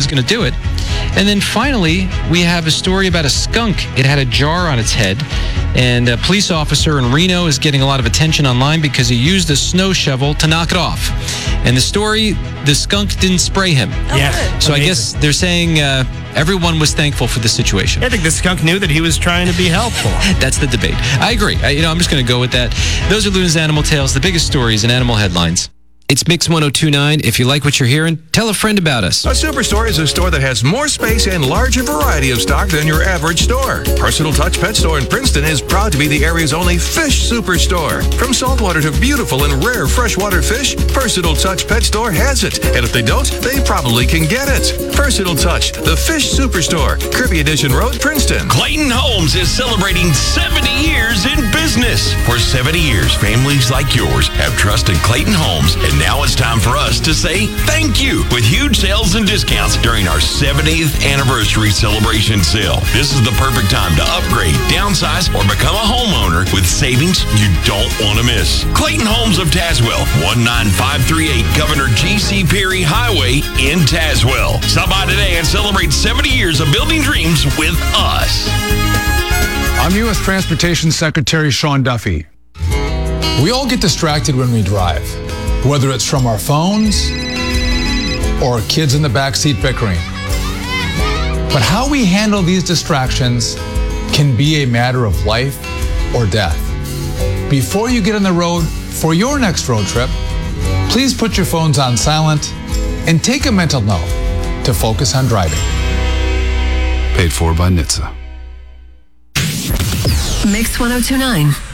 was going to do it. And then finally, we have a story about a skunk. It had a jar on its head, and a police officer in Reno is getting a lot of attention online because he used a snow shovel to knock it off. And the story, the skunk didn't spray him. Yeah. So Amazing. I guess they're saying everyone was thankful for the situation. I think the skunk knew that he was trying to be helpful. That's the debate. I agree. I'm just going to go with that. Those are Luna's Animal Tales, the biggest stories in animal headlines. It's Mix 1029. If you like what you're hearing, tell a friend about us. A superstore is a store that has more space and larger variety of stock than your average store. Personal Touch Pet Store in Princeton is proud to be the area's only fish superstore. From saltwater to beautiful and rare freshwater fish, Personal Touch Pet Store has it. And if they don't, they probably can get it. Personal Touch, the fish superstore, Kirby Edition Road, Princeton. Clayton Homes is celebrating 70 years in business. For 70 years, families like yours have trusted Clayton Homes, and now it's time for us to say thank you with huge sales and discounts during our 70th anniversary celebration sale. This is the perfect time to upgrade, downsize, or become a homeowner with savings you don't want to miss. Clayton Homes of Tazewell, 19538 Governor G.C. Perry Highway in Tazewell. Stop by today and celebrate 70 years of building dreams with us. I'm U.S. Transportation Secretary Sean Duffy. We all get distracted when we drive, whether it's from our phones or kids in the backseat bickering. But how we handle these distractions can be a matter of life or death. Before you get on the road for your next road trip, please put your phones on silent and take a mental note to focus on driving. Paid for by NHTSA. Mix 1029.